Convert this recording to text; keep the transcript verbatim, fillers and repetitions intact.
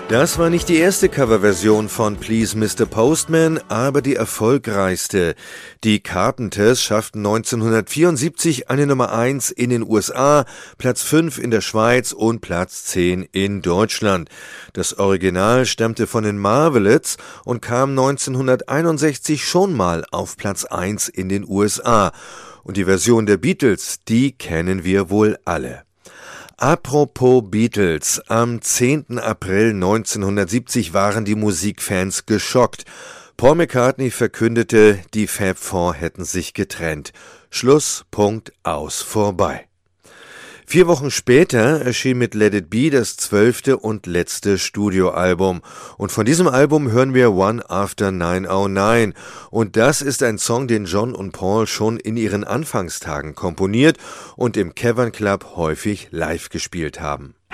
Das war nicht die erste Coverversion von Please Mister Postman, aber die erfolgreichste. Die Carpenters schafften neunzehnhundertvierundsiebzig eine Nummer eins in den U S A, Platz fünf in der Schweiz und Platz zehn in Deutschland. Das Original stammte von den Marvelettes und kam neunzehnhunderteinundsechzig schon mal auf Platz eins in den U S A. Und die Version der Beatles, die kennen wir wohl alle. Apropos Beatles, am zehnten April neunzehnhundertsiebzig waren die Musikfans geschockt. Paul McCartney verkündete, die Fab Four hätten sich getrennt. Schluss, Punkt, aus, vorbei. Vier Wochen später erschien mit Let It Be das zwölfte und letzte Studioalbum. Und von diesem Album hören wir One After nine oh nine. Und das ist ein Song, den John und Paul schon in ihren Anfangstagen komponiert und im Cavern Club häufig live gespielt haben.